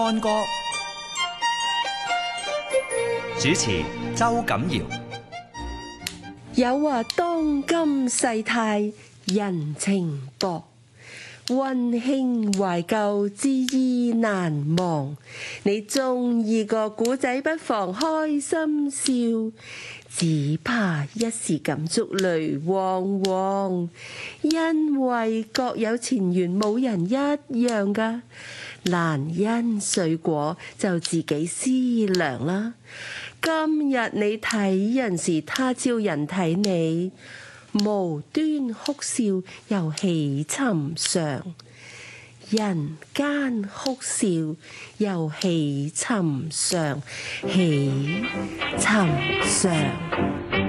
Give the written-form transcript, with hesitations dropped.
安歌，主持周錦堯。 有話當今世態人情薄，溫馨懷舊之意難忘。你鍾意個古仔，不妨開心笑，只怕一時感觸淚汪汪。因為各有前緣，冇人一樣㗎。難因水果就自己思量啦。今日你睇人時，他朝人睇你，無端哭笑又喜尋常。人間哭笑又喜尋常，喜尋常。